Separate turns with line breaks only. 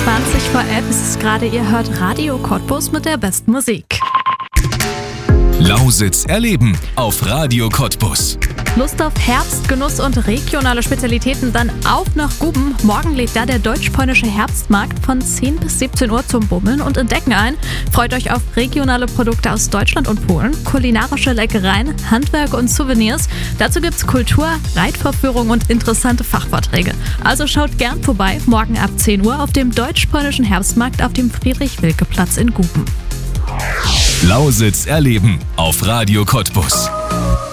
20:11 ist es gerade, ihr hört Radio Cottbus mit der besten Musik.
Lausitz erleben auf Radio Cottbus.
Lust auf Herbst, Genuss und regionale Spezialitäten, dann auf nach Guben. Morgen lädt da der deutsch-polnische Herbstmarkt von 10 bis 17 Uhr zum Bummeln und Entdecken ein. Freut euch auf regionale Produkte aus Deutschland und Polen, kulinarische Leckereien, Handwerk und Souvenirs. Dazu gibt's Kultur, Reitvorführung und interessante Fachvorträge. Also schaut gern vorbei, morgen ab 10 Uhr auf dem deutsch-polnischen Herbstmarkt auf dem Friedrich-Wilke-Platz in Guben.
Lausitz erleben auf Radio Cottbus.